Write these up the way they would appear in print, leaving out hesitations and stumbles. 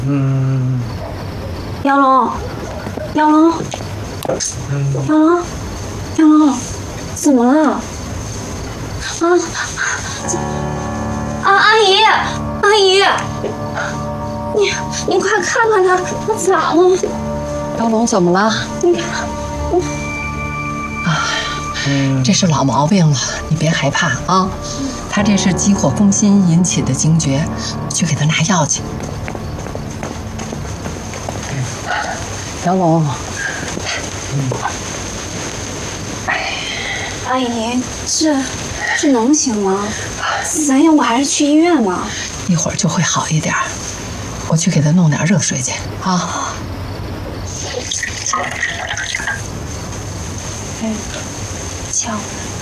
杨龙，杨龙，杨龙，杨龙，怎么了？阿姨，阿姨，你快看看他咋了？ 姚龙怎么了？ 你看， 这是老毛病了，你别害怕啊。他这是急火攻心引起的惊厥，去给他拿药去。姚龙， 阿姨，这能行吗？咱要不还是去医院吧？ 一会儿就会好一点。我去给他弄点热水去啊。 瞧，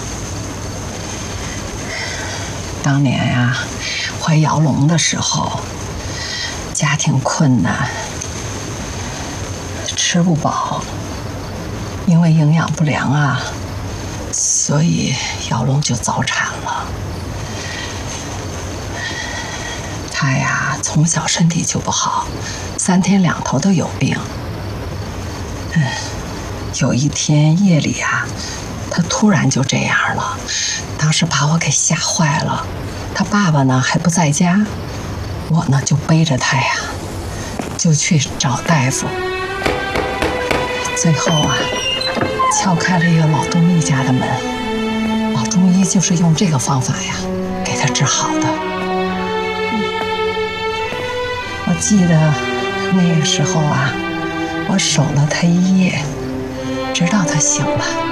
当年呀，怀姚龙的时候，家庭困难，吃不饱，因为营养不良啊，所以姚龙就早产了。他呀，从小身体就不好，3天2头都有病。有一天夜里啊，他突然就这样了，当时把我给吓坏了。他爸爸呢还不在家，我呢就背着他呀，就去找大夫。最后啊，敲开了一个老中医家的门，老中医就是用这个方法呀，给他治好的。我记得那个时候啊，我守了他1夜，直到他醒了。